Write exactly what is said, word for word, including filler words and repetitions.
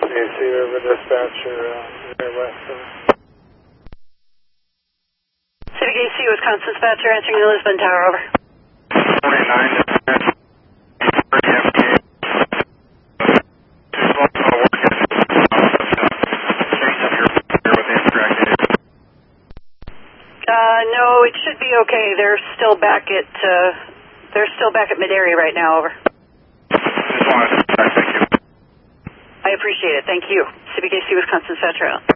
C B K C over dispatcher, uh, very west. C B K C, Wisconsin dispatcher, answering the Lisbon Tower, over. forty-nine, dispatch. Uh, no, it should be okay. They're still back at, uh, they're still back at mid-area right now, over. Just wanted to, thank you. I appreciate it, thank you. C B K C, Wisconsin dispatcher, out.